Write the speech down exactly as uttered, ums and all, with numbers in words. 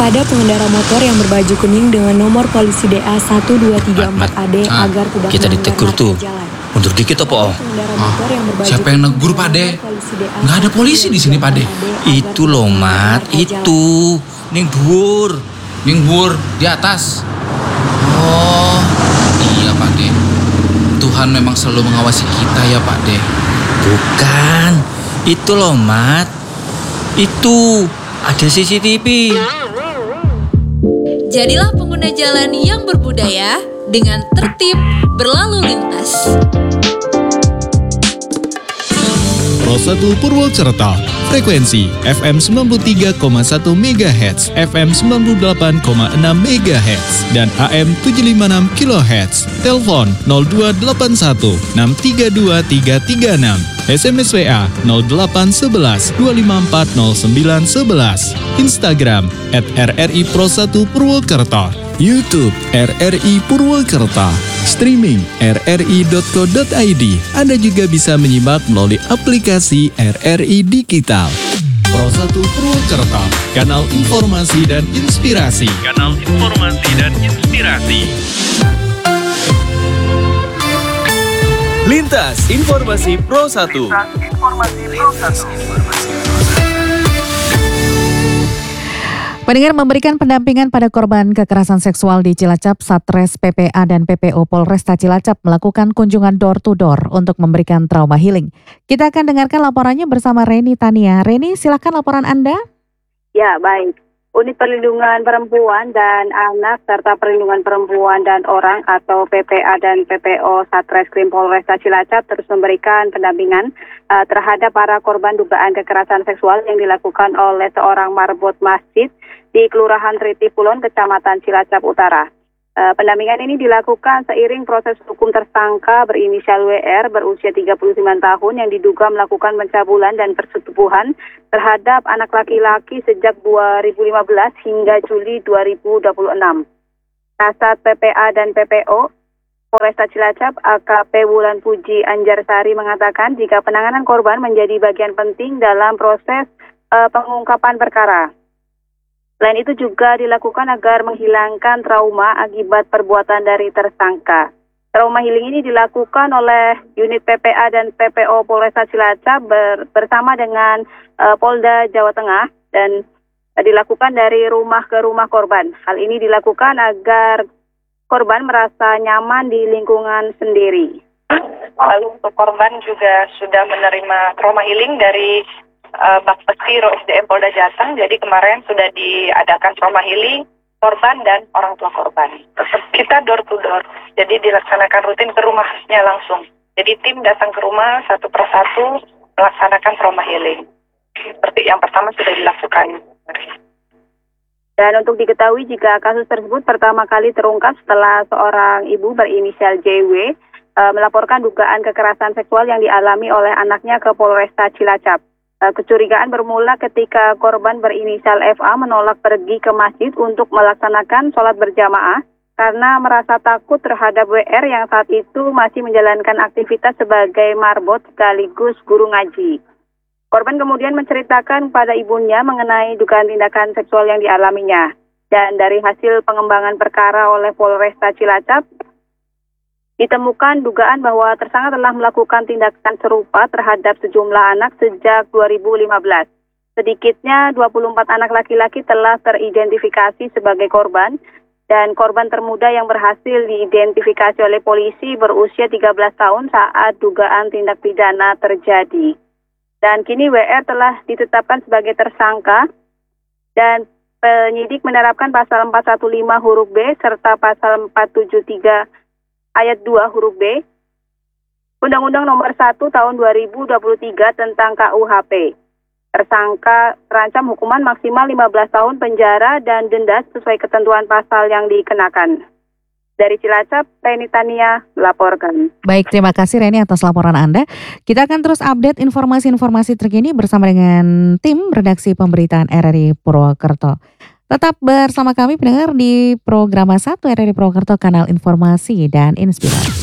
kepada pengendara motor yang berbaju kuning dengan nomor polisi D A satu dua tiga empat A D ah, agar tidak kita ditegur tuh. Mundur dikit apa, oh? Ah, siapa yang negur, Pak De? Nggak ada polisi di sini, Pak De. Itu loh, Mat. Itu. Ning dhuwur. Ning dhuwur di atas. Oh, iya, Pak De. Tuhan memang selalu mengawasi kita ya, Pak De. Bukan. Itu loh, Mat. Itu. Ada C C T V. Jadilah pengguna jalan yang berbudaya dengan tertib berlalu lintas. Pro satu Purwokerto, frekuensi F M sembilan puluh tiga koma satu megahertz, F M sembilan puluh delapan koma enam megahertz, dan A M tujuh lima enam kilohertz. Telepon nol dua delapan satu enam tiga dua tiga tiga enam. S M S W A nol delapan satu satu dua lima empat nol sembilan satu satu. Instagram at R R I Pro satu Purwokerto. YouTube R R I Purwokerto. Streaming r r i dot co dot i d. Anda juga bisa menyimak melalui aplikasi R R I Digital. Pro satu Purwokerto, kanal informasi dan inspirasi. Kanal informasi dan inspirasi. Lintas Informasi Pro satu. Pendengar, memberikan pendampingan pada korban kekerasan seksual di Cilacap, Satres P P A dan P P O Polresta Cilacap melakukan kunjungan door to door untuk memberikan trauma healing. Kita akan dengarkan laporannya bersama Reni Tania. Reni, silakan laporan Anda. Ya, baik. Unit Perlindungan Perempuan dan Anak serta Perlindungan Perempuan dan Orang atau P P A dan P P O Satreskrim Polresta Cilacap terus memberikan pendampingan uh, terhadap para korban dugaan kekerasan seksual yang dilakukan oleh seorang marbot masjid di Kelurahan Tritifulon, Kecamatan Cilacap Utara. Uh, pendampingan ini dilakukan seiring proses hukum tersangka berinisial W R berusia tiga puluh sembilan tahun yang diduga melakukan pencabulan dan persetubuhan terhadap anak laki-laki sejak dua ribu lima belas hingga Juli dua ribu dua puluh enam. Kasat P P A dan P P O Polresta Cilacap A K P Wulan Puji Anjarsari mengatakan jika penanganan korban menjadi bagian penting dalam proses uh, pengungkapan perkara. Selain itu juga dilakukan agar menghilangkan trauma akibat perbuatan dari tersangka. Trauma healing ini dilakukan oleh unit P P A dan P P O Polresta Cilacap ber, bersama dengan uh, Polda Jawa Tengah dan uh, dilakukan dari rumah ke rumah korban. Hal ini dilakukan agar korban merasa nyaman di lingkungan sendiri. Lalu untuk korban juga sudah menerima trauma healing dari uh, Bakpeti R O S D M Polda Jateng. Jadi kemarin sudah diadakan trauma healing korban dan orang tua korban. Kita door to door, jadi dilaksanakan rutin ke rumahnya langsung. Jadi tim datang ke rumah satu persatu melaksanakan trauma healing. Seperti yang pertama sudah dilakukan. Dan untuk diketahui jika kasus tersebut pertama kali terungkap setelah seorang ibu berinisial J W e, melaporkan dugaan kekerasan seksual yang dialami oleh anaknya ke Polresta Cilacap. Kecurigaan bermula ketika korban berinisial F A menolak pergi ke masjid untuk melaksanakan sholat berjamaah karena merasa takut terhadap W R yang saat itu masih menjalankan aktivitas sebagai marbot sekaligus guru ngaji. Korban kemudian menceritakan pada ibunya mengenai dugaan tindakan seksual yang dialaminya. Dan dari hasil pengembangan perkara oleh Polresta Cilacap, ditemukan dugaan bahwa tersangka telah melakukan tindakan serupa terhadap sejumlah anak sejak dua ribu lima belas. Sedikitnya dua puluh empat anak laki-laki telah teridentifikasi sebagai korban dan korban termuda yang berhasil diidentifikasi oleh polisi berusia tiga belas tahun saat dugaan tindak pidana terjadi. Dan kini W R telah ditetapkan sebagai tersangka dan penyidik menerapkan pasal empat satu lima huruf B serta pasal empat tujuh tiga ayat dua huruf B, Undang-Undang Nomor satu Tahun dua ribu dua puluh tiga tentang K U H P. Tersangka terancam hukuman maksimal lima belas tahun penjara dan denda sesuai ketentuan pasal yang dikenakan. Dari Cilacap, Reni Tania melaporkan. Baik, terima kasih Reni atas laporan Anda. Kita akan terus update informasi-informasi terkini bersama dengan tim redaksi pemberitaan R R I Purwokerto. Tetap bersama kami pendengar di program satu R R I Purwokerto, kanal informasi dan inspirasi.